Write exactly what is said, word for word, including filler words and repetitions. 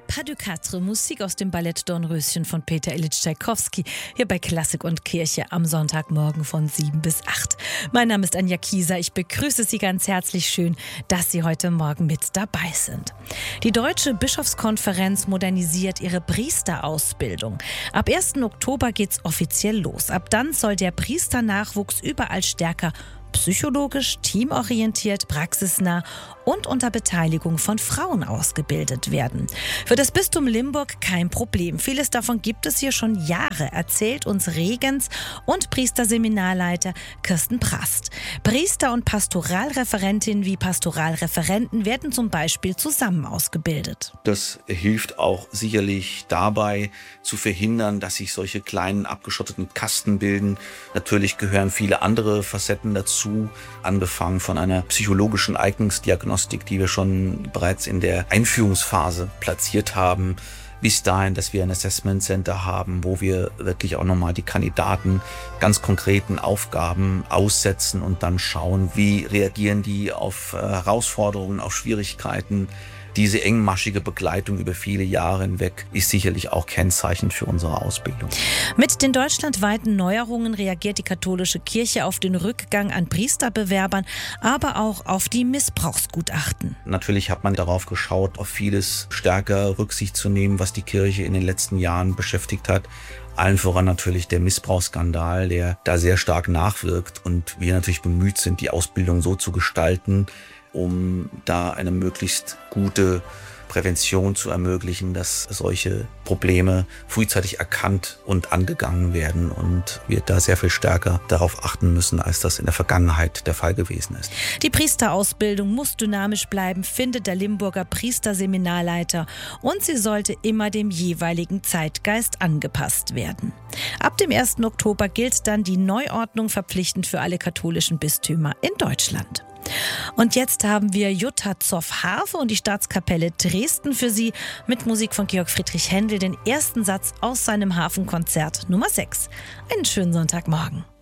Pas de Quatre, Musik aus dem Ballett Dornröschen von Peter Ilyich Tschaikowski, hier bei Klassik und Kirche am Sonntagmorgen von sieben bis acht. Mein Name ist Anja Kieser, ich begrüße Sie ganz herzlich. Schön, dass Sie heute Morgen mit dabei sind. Die Deutsche Bischofskonferenz modernisiert ihre Priesterausbildung. Ab ersten Oktober geht's offiziell los. Ab dann soll der Priesternachwuchs überall stärker psychologisch, teamorientiert, praxisnah und unter Beteiligung von Frauen ausgebildet werden. Für das Bistum Limburg kein Problem. Vieles davon gibt es hier schon Jahre, erzählt uns Regens- und Priesterseminarleiter Kirsten Prast. Priester und Pastoralreferentinnen wie Pastoralreferenten werden zum Beispiel zusammen ausgebildet. Das hilft auch sicherlich dabei zu verhindern, dass sich solche kleinen abgeschotteten Kasten bilden. Natürlich gehören viele andere Facetten dazu, angefangen von einer psychologischen Eignungsdiagnostik, die wir schon bereits in der Einführungsphase platziert haben, bis dahin, dass wir ein Assessment Center haben, wo wir wirklich auch nochmal die Kandidaten ganz konkreten Aufgaben aussetzen und dann schauen, wie reagieren die auf Herausforderungen, auf Schwierigkeiten. Diese engmaschige Begleitung über viele Jahre hinweg ist sicherlich auch Kennzeichen für unsere Ausbildung. Mit den deutschlandweiten Neuerungen reagiert die katholische Kirche auf den Rückgang an Priesterbewerbern, aber auch auf die Missbrauchsgutachten. Natürlich hat man darauf geschaut, auf vieles stärker Rücksicht zu nehmen, was die Kirche in den letzten Jahren beschäftigt hat. Allen voran natürlich der Missbrauchsskandal, der da sehr stark nachwirkt und wir natürlich bemüht sind, die Ausbildung so zu gestalten, um da eine möglichst gute Prävention zu ermöglichen, dass solche Probleme frühzeitig erkannt und angegangen werden und wir da sehr viel stärker darauf achten müssen, als das in der Vergangenheit der Fall gewesen ist. Die Priesterausbildung muss dynamisch bleiben, findet der Limburger Priesterseminarleiter, und sie sollte immer dem jeweiligen Zeitgeist angepasst werden. Ab dem ersten Oktober gilt dann die Neuordnung verpflichtend für alle katholischen Bistümer in Deutschland. Und jetzt haben wir Jutta Zoff-Harfe und die Staatskapelle Dresden für Sie mit Musik von Georg Friedrich Händel, den ersten Satz aus seinem Hafenkonzert Nummer sechs. Einen schönen Sonntagmorgen.